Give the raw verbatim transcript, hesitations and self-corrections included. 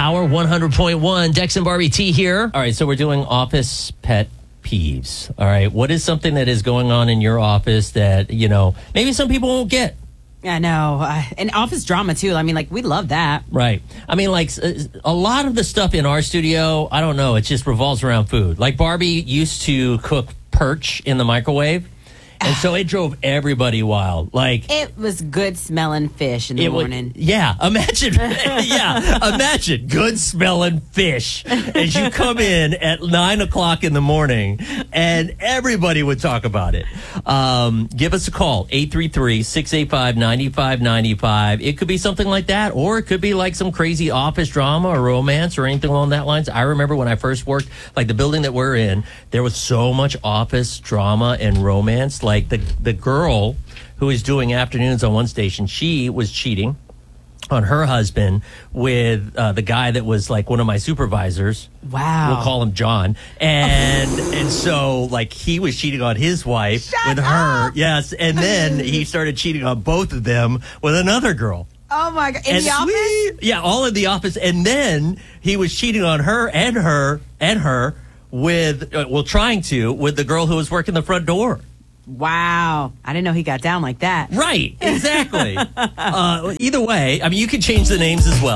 Power one hundred point one. Dex and Barbie T here. All right, so we're doing office pet peeves. All right, what is something that is going on in your office that, you know, maybe some people won't get? I know. Uh, and office drama, too. I mean, like, we love that. Right. I mean, like, a lot of the stuff in our studio, I don't know, it just revolves around food. Like, Barbie used to cook perch in the microwave, and so it drove everybody wild. Like, it was good smelling fish in the morning. Would, yeah, imagine. yeah, imagine good smelling fish as you come in at nine o'clock in the morning, and everybody would talk about it. Um, give us a call, eight three three, six eight five, nine five nine five. It could be something like that, or it could be like some crazy office drama or romance or anything along that lines. I remember when I first worked, like the building that we're in, there was so much office drama and romance. Like the the girl who was doing afternoons on one station, she was cheating on her husband with uh, the guy that was like one of my supervisors. Wow. We'll call him John. And and so like he was cheating on his wife Shut with her. up. Yes. And then he started cheating on both of them with another girl. Oh, my God. In and the office? Yeah, all in the office. And then he was cheating on her and her and her with, uh, well, trying to, with the girl who was working the front door. Wow. I didn't know he got down like that. Right, exactly. uh, either way, I mean, you can change the names as well.